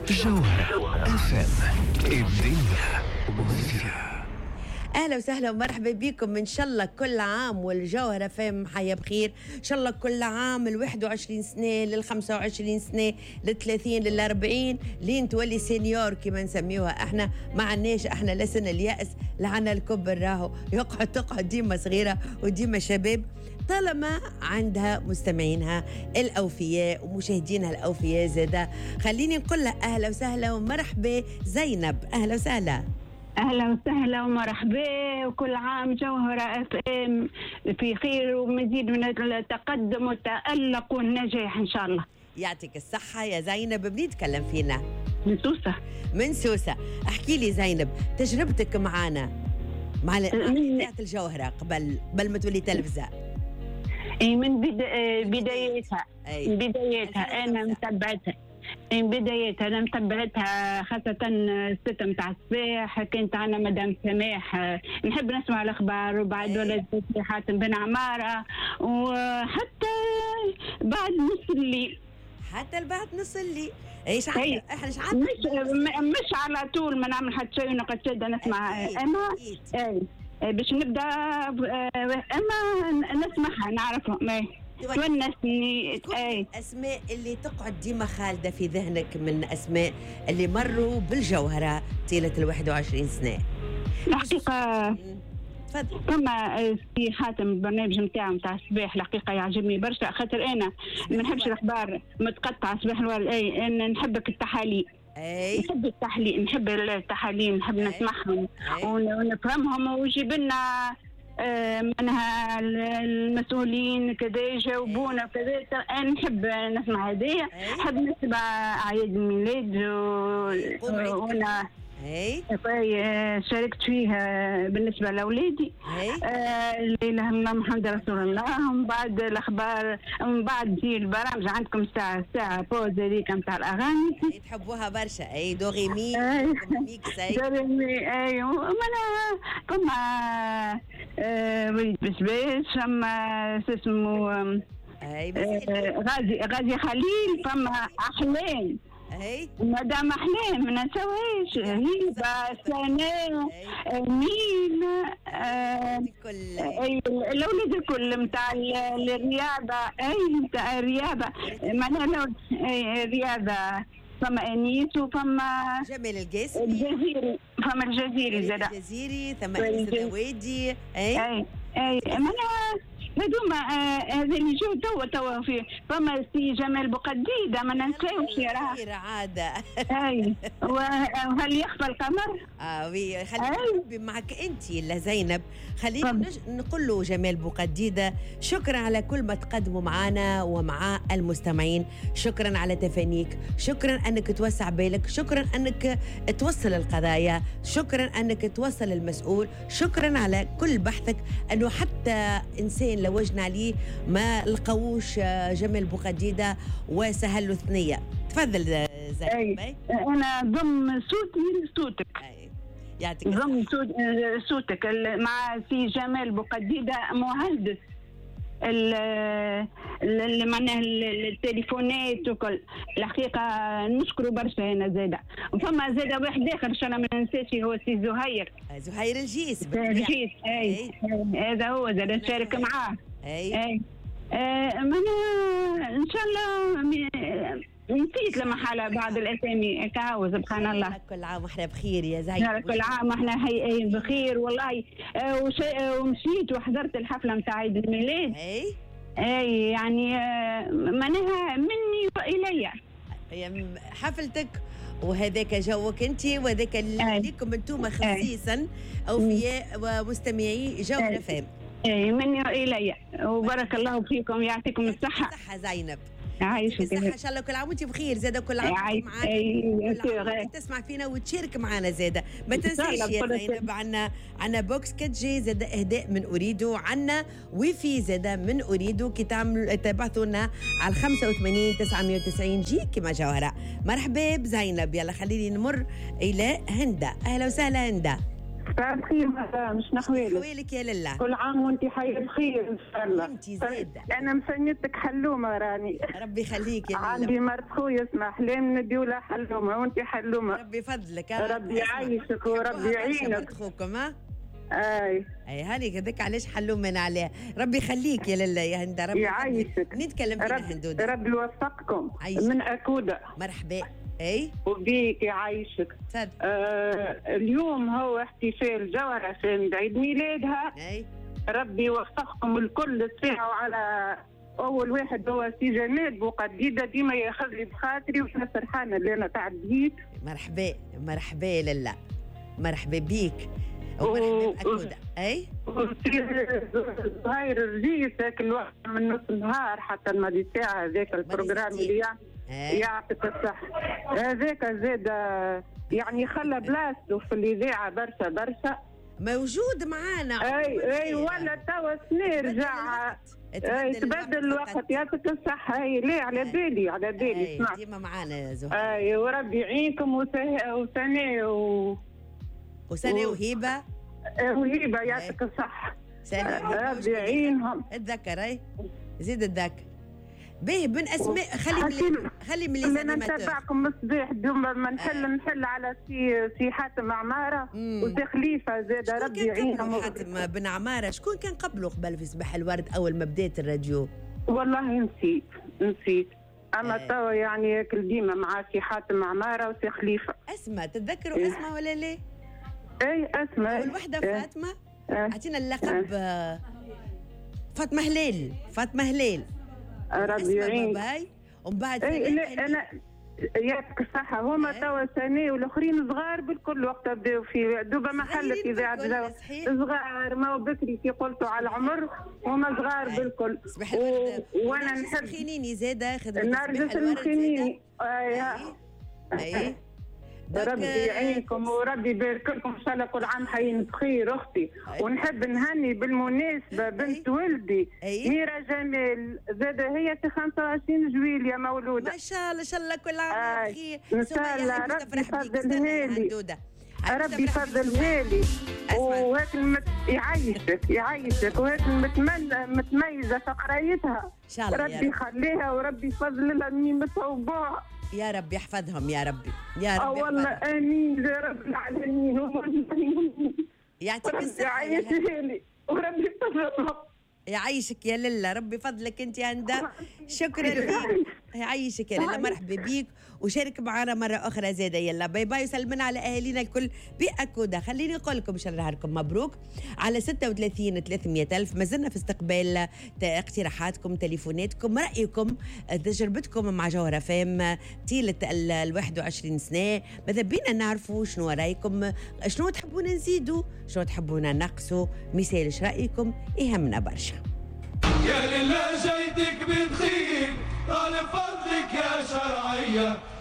جوهرة FM الدنيا وفيها. اهلا وسهلا ومرحبا بكم. ان شاء الله كل عام والجوهرة فهم حياة بخير. ان شاء الله كل عام 21 سنه لل 25 سنه لل 30 لل 40 لين تولي سينيور كما نسميوها احنا. ما عناش احنا لا سن اليأس لا عنا الكبر، راهو تقعد ديما صغيره وديما شباب طالما عندها مستمعينها الأوفياء ومشاهدينها الأوفياء زادا. خليني نقول لها أهلا وسهلا ومرحبا زينب. أهلا وسهلا. أهلا وسهلا ومرحبا، وكل عام جوهرة FM في خير ومزيد من التقدم والتألق والنجاح إن شاء الله. يعطيك الصحة يا زينب. منين تكلم فينا؟ من سوسة. من سوسة. احكي لي زينب تجربتك معنا مع إذاعة الجوهرة قبل ما تولي تلفزة. اي من بدايتها انا متبعتها. من بدايتها انا متبعتها، خاصه الستة متاع الصباح كانت عنا مدام سماح. نحب نسمع الاخبار، وبعد ولد حاتم بن عماره، وحتى بعد نص الليل. حتى بعد نص الليل. ايش احنا مش على طول ما نعمل حتى شيء ونقعد شاده نسمع. اما باش نبدا اما نسمعها نعرفهم. تونسني. الاسماء اللي تقعد ديما خالده في ذهنك من اسماء اللي مروا بالجوهره طيله 21 سنه. الحقيقه تفضل. كما في حاتم البرنامج نتاعو نتاع الصباح الحقيقه يعجبني برشا، خاطر انا ما نحبش الاخبار متقطعه صباح الورد. انا نحبك التحاليل. نحب التحليل، نحب التحاليل، نحب نسمعهم ونفهمهم ويجيب لنا منها المسؤولين كذا يجاوبونا كذا. انا نحب نسمع هدايا، نحب نسمع اعياد الميلاد وانا شاركت فيها بالنسبه لاولادي. لا اله الا الله محمد رسول الله. ومن بعد الاخبار، ومن بعد في البرامج عندكم ساعه بوز هذيك نتاع الاغاني تحبوها برشا. اي دوغيمي ميكس. دوغيمي. ايوه انا فما وليد بسباس، فما اسمه غازي خليل، فما احلام. مدام أحلام ما نسويش، هيبة، سناء، مين، الأولاد الكل متاع الرياضة. متاع الرياضة معناها الرياضة. فما أنيس وفما جمال القاسمي الجزيري، فما الجزيري زاد الجزيري، ثم أنيس الوادي. هذوما هذا اللي جو توا فيه. فما سي جمال بوقديده ما ننساوش يا راه عاده. وهل يخفى القمر؟ وي خلينا معك انت لا زينب. خلينا نقول له جمال بوقديده شكرا على كل ما تقدموا معنا ومع المستمعين. شكرا على تفانيك، شكرا انك توسع بالك، شكرا انك توصل القضايا، شكرا انك توصل المسؤول، شكرا على كل بحثك انه حتى انسان لوجنا عليه ما لقوش جمال بوقديده وسهل له ثنيه. تفضل زينب. انا ضم صوتي لصوتك. يعطيك ضم صوتك مع سي جمال بوقديده مهندس اللي معناه التليفونات وكل. الحقيقه نشكره برشا هنا زاده. وفما زاده واحد اخر ان شاء الله ما ننساش، هو سي زهير الجيس. هذا هو زاده نشارك معاه. ان شاء الله نسيت لما حالة بعض الاسامي كعاوز سبحان الله. كل عام واحنا بخير يا زين. كل عام واحنا بخير والله. ومشيت وحضرت الحفله نتاع عيد الميلاد. يعني معناها مني والي حفلتك، وهذاك جوك انت، وهذاك ليكم انتم خصيصا اوفياء ومستمعي جوهرة FM. مني والي، وبارك الله فيكم، يعطيكم الصحه. صحه زينب. عايشك ان شاء الله كل عام وانت بخير زاده. كل عام معنا تسمع فينا وتشارك معنا زاده. ما تنسيش يا زينب عنا بوكس كتجي زاده اهداء من اريدو، عنا ويفي زاده من اريدو كي تبعثوا لنا على 85 990 جي كما جوهره. مرحبا بزينب. يلا خليني نمر الى هندا. اهلا وسهلا هندا. مساء الخير مدام، شنو احوالك؟ احوالك يا لله؟ كل عام وانت حية بخير ان شاء الله. انت زاده. انا مسنيتك حلومه راني. ربي يخليك يا لله. عندي مرت خويا اسمها حليم نديولها حلومه وانت حلومه. ربي يفضلك. ربي يعيشك وربي يعينك. خوكم ها؟ اي هاني كذاك علاش حلوم من عليها. ربي يخليك يا لله يا هند. ربي يعيشك. نتكلم فينا هندوده. ربي يوفقكم. عيشك. من اكوده. مرحبا. اي وبيك يعيشك. صد. اليوم هو احتفال جوهرة عشان عيد ميلادها. اي ربي يوفقكم الكل. تساعوا على اول واحد هو سي جمال بوقديده، ديما ياخذ لي بخاطري وانا فرحانه اللي انا تعديت. مرحبا مرحبا يا لله. مرحبا بيك ومرحبا بأكودة. اي هاي الرجيس ذاك الوقت من نص النهار حتى الماضي ساعه ذاك البروجرام اللي يعطيك الصحه. هذاك زاد يعني خلى بلاصته في الاذاعه برشا موجود معانا. اي ولا توا سنة رجع. تبدل الوقت يعطيك الصحة. اي لا على بالي على بالي. ديما معانا يا زهر. اي وربي يعينكم وسنة وهيبة. وهيبة يعطيك الصحة. ربي يعينهم. اتذكر اي زيد اتذكر. باهي بن اسماء خلي من اللي انا نتابعكم الصباح دوما ما نحل على سي حاتم عماره وسي خليفه زاد. ربي يعينهم. حاتم بن عماره شكون كان قبله قبل في صباح الورد اول ما بديت الراديو؟ والله نسيت. اما توا يعني ديما مع سي حاتم عماره وسي خليفه. اسماء تتذكروا اسماء ولا لا؟ اي اسماء. والوحده فاطمه. اعطينا اللقب. فاطمه هلال. ربي يعينك. ومن بعد انا يعطيك الصحة. هما توا سنة والاخرين صغار بالكل وقت بداو في دوبا محل في اذاعة صغار. ما بكري كي قلتوا على العمر هما صغار بالكل. وانا نحب خينيني زاده نرجس المخينيني. اي ربي يعينكم وربي يبارك لكم ان شاء الله. كل عام حيين بخير اختي. ونحب نهني بالمناسبه بنت ولدي ميرا جمال زاد هي 25 جويلية مولوده. ما شاء الله كل عام بخير. ان شاء الله ربي يفضلها لي. ربي يفضلها لي وهيك يعيشك وهيك متميزه في قرايتها. ان شاء الله ربي يخليها وربي يفضل لها ميمتها وبوها. يا رب يحفظهم يا ربي يا رب. والله امين يا رب العالمين. يعطيك الصحة. يعيشها لي وربي يفضلهم. يعيشك يا لله. ربي فضلك انت يا هندا. شكرا لك. يعيشك يا لله. مرحبا بيك وشارك معنا مرة أخرى زادة. يلا باي باي وسلمنا على أهالينا الكل بأكودة. خليني أقول لكم إن شاء الله نهاركم مبروك على 36 300 ألف. ما زلنا في استقبال اقتراحاتكم تليفوناتكم رأيكم تجربتكم مع جوهرة فام طيلة 21 سنة. ماذا بينا نعرفوا شنو رأيكم، شنو تحبون نزيدوا، شنو تحبون نقصوا. مثال ايش رأيكم يهمنا برشا. يا لله جيتك بتخيل طالب فضلك يا شرعية.